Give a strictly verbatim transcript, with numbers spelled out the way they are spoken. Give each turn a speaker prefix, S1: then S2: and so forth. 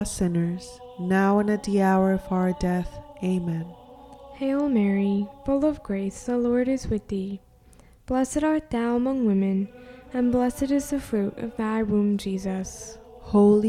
S1: sinners, now and at the hour of our death. Amen.
S2: Hail Mary, full of grace, the Lord is with thee. Blessed art thou among women, and blessed is the fruit of thy womb, Jesus.
S1: Holy